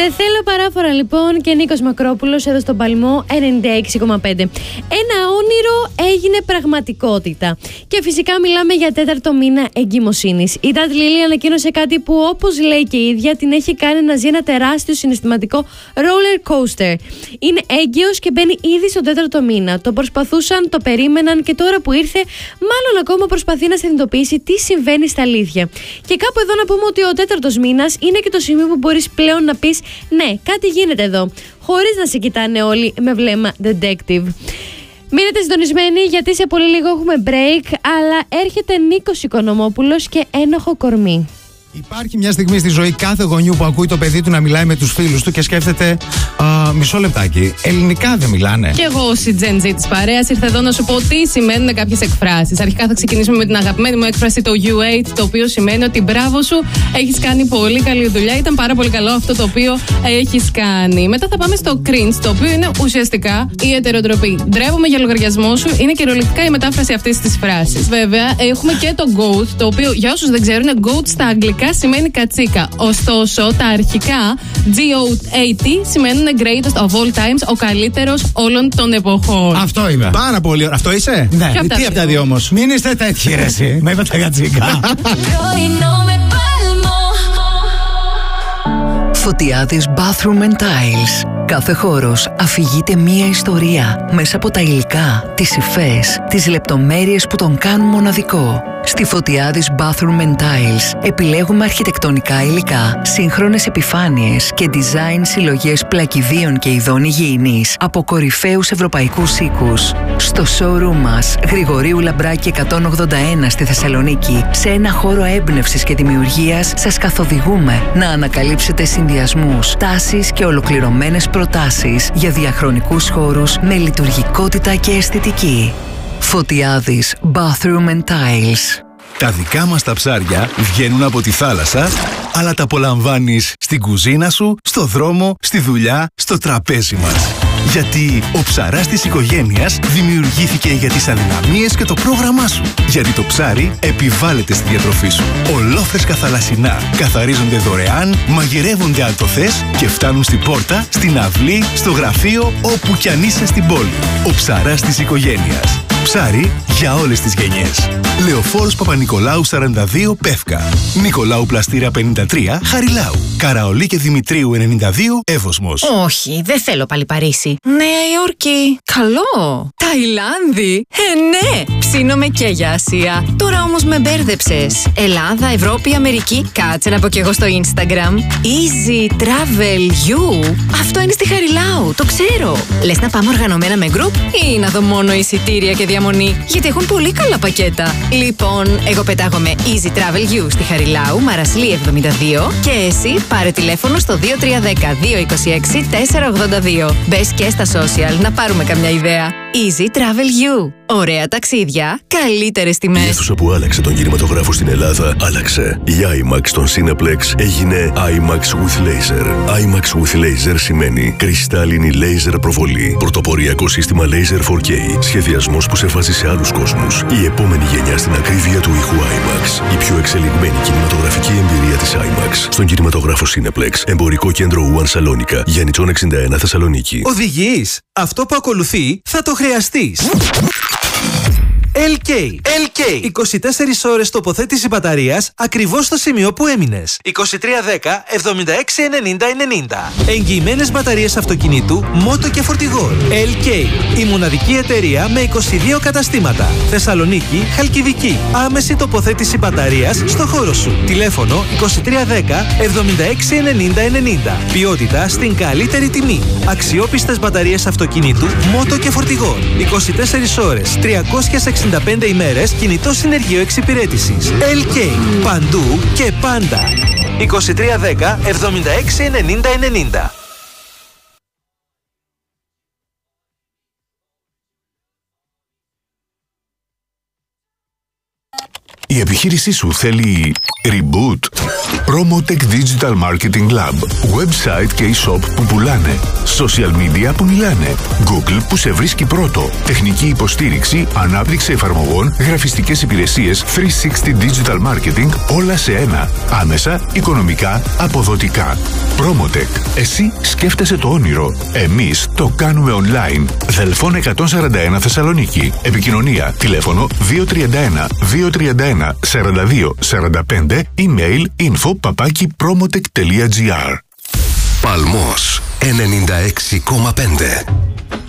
Θέλω παράφορα λοιπόν και Νίκος Μακρόπουλος εδώ στον Παλμό 96,5. Ένα όνειρο έγινε πραγματικότητα. Και φυσικά μιλάμε για 4ο μήνα εγκυμοσύνης. Η Τάτ Λίλι ανακοίνωσε κάτι που, όπως λέει και η ίδια, την έχει κάνει να ζει ένα τεράστιο συναισθηματικό roller coaster. Είναι έγκυος και μπαίνει ήδη στον 4ο μήνα. Το προσπαθούσαν, το περίμεναν και τώρα που ήρθε, μάλλον ακόμα προσπαθεί να συνειδητοποιήσει τι συμβαίνει στα αλήθεια. Και κάπου εδώ να πούμε ότι ο 4ος μήνας είναι και το σημείο που μπορείς πλέον να πεις ναι, κάτι γίνεται εδώ, χωρίς να σε κοιτάνε όλοι με βλέμμα detective. Μείνετε συντονισμένοι γιατί σε πολύ λίγο έχουμε break, αλλά έρχεται Νίκος Οικονομόπουλος και ένοχο κορμί. Υπάρχει μια στιγμή στη ζωή κάθε γονιού που ακούει το παιδί του να μιλάει με τους φίλους του και σκέφτεται μισό λεπτάκι, ελληνικά δεν μιλάνε. Και εγώ, ως η Gen Z της παρέας, ήρθα εδώ να σου πω τι σημαίνουν κάποιες εκφράσεις. Αρχικά θα ξεκινήσουμε με την αγαπημένη μου έκφραση, το U8, το οποίο σημαίνει ότι μπράβο σου, έχεις κάνει πολύ καλή δουλειά. Ήταν πάρα πολύ καλό αυτό το οποίο έχεις κάνει. Μετά θα πάμε στο cringe, το οποίο είναι ουσιαστικά η ετεροτροπή. Ντρέπομαι για λογαριασμό σου, είναι κυριολεκτικά η μετάφραση αυτής της φράσης. Βέβαια, έχουμε και το GOAT, το οποίο για όσους δεν ξέρουν, GOAT στα αγγλικά σημαίνει κατσίκα. Ωστόσο, τα αρχικά GOAT σημαίνουν greatest of all times, ο καλύτερος όλων των εποχών. Αυτό είμαι. Πάρα πολύ ωραία. Αυτό είσαι? Ναι. Τι από τα δύο όμως? Μην είστε τέτοιοι ρε εσύ. Με είπα τα κατσίκα. Φωτιάδης Bathroom and Tiles. Κάθε χώρος αφηγείται μία ιστορία μέσα από τα υλικά, τις υφές, τις λεπτομέρειες που τον κάνουν μοναδικό. Στη Φωτιάδης Bathroom and Tiles επιλέγουμε αρχιτεκτονικά υλικά, σύγχρονες επιφάνειες και design συλλογές πλακιδίων και ειδών υγιεινής από κορυφαίους ευρωπαϊκούς οίκους. Στο showroom μας, Γρηγορίου Λαμπράκη 181 στη Θεσσαλονίκη, σε ένα χώρο έμπνευσης και δημιουργίας, σας καθοδηγούμε να ανακαλύψετε συνδυασμούς, τάσεις και ολοκληρωμένες προτάσεις για διαχρονικούς χώρους με λειτουργικότητα και αισθητική. Φωτιάδης Bathroom and Tiles. Τα δικά μας τα ψάρια βγαίνουν από τη θάλασσα, αλλά τα απολαμβάνεις στην κουζίνα σου, στο δρόμο, στη δουλειά, στο τραπέζι μας. Γιατί ο ψαράς της οικογένειας δημιουργήθηκε για τις αδυναμίες και το πρόγραμμά σου. Γιατί το ψάρι επιβάλλεται στη διατροφή σου. Ολόφρεσκα θαλασσινά καθαρίζονται δωρεάν, μαγειρεύονται αν το θες και φτάνουν στην πόρτα, στην αυλή, στο γραφείο, όπου κι αν είσαι στην πόλη. Ο ψαράς της οικογένειας. Ψάρι για όλες τις γενιές. Λεωφόρος Παπα-Νικολάου 42 Πεύκα. Νικολάου Πλαστήρα 53 Χαριλάου. Καραολί και Δημητρίου 92 Εύωσμος. Όχι, δεν θέλω πάλι Παρίσι. Νέα Υόρκη. Καλό. Ταϊλάνδη. Ναι. Ψήνομαι και για Ασία. Τώρα όμως με μπέρδεψες. Ελλάδα, Ευρώπη, Αμερική. Κάτσε να πω κι εγώ στο Instagram. Easy Travel You. Αυτό είναι στη Χαριλάου. Το ξέρω. Λες να πάμε οργανωμένα με group ή να δω μόνο εισιτήρια και διαμονή? Γιατί έχουν πολύ καλά πακέτα. Λοιπόν, εγώ πετάγομαι Easy Travel You στη Χαριλάου, Μαρασλή 72 και εσύ πάρε τηλέφωνο στο 2310 226 482. Μπες και στα social να πάρουμε καμιά ιδέα. Easy Travel You. Ωραία ταξίδια, καλύτερες τιμές. Η αίθουσα που άλλαξε τον κινηματογράφο στην Ελλάδα άλλαξε. Η IMAX στον Cineplex έγινε IMAX with Laser. IMAX with Laser σημαίνει κρυστάλλινη laser προβολή. Πρωτοποριακό σύστημα Laser 4K. Σχεδιασμός που σε βάζει σε άλλους κόσμους. Η επόμενη γενιά στην ακρίβεια του ήχου IMAX. Η πιο εξελιγμένη κινηματογραφική εμπειρία της IMAX. Στον κινηματογράφο Cineplex. Εμπορικό κέντρο One Σαλόνικα. Γιάννητσον 61 Θεσσαλονίκη. Οδηγείς. Αυτό που ακολουθεί θα το χρειαστείς. LK. 24 ώρες τοποθέτηση μπαταρίας ακριβώς στο σημείο που έμεινες. 2310 76 90 90. Εγγυημένες μπαταρίες αυτοκινήτου, μότο και φορτηγό. LK. Η μοναδική εταιρεία με 22 καταστήματα. Θεσσαλονίκη, Χαλκιδική. Άμεση τοποθέτηση μπαταρίας στο χώρο σου. Τηλέφωνο 2310 76 90 90. Ποιότητα στην καλύτερη τιμή. Αξιόπιστες μπαταρίες αυτοκινήτου, μότο και φορτηγό. 24 ώρες, 365 ημέρες κινητό συνεργείο εξυπηρέτησης. LK. Παντού και πάντα. 2310 76 90 90. Η επιχείρηση επιχείρησή σου θέλει reboot? Promotech Digital Marketing Lab. Website και e-shop που πουλάνε. Social media που μιλάνε. Google που σε βρίσκει πρώτο. Τεχνική υποστήριξη, ανάπτυξη εφαρμογών, γραφιστικές υπηρεσίες, 360 Digital Marketing, όλα σε ένα. Άμεσα, οικονομικά, αποδοτικά. Promotech. Εσύ σκέφτεσαι το όνειρο. Εμείς το κάνουμε online. Δελφών 141 Θεσσαλονίκη. Επικοινωνία. Τηλέφωνο 231 231 42 45. Email info@promotech.gr. Παλμός 96,5.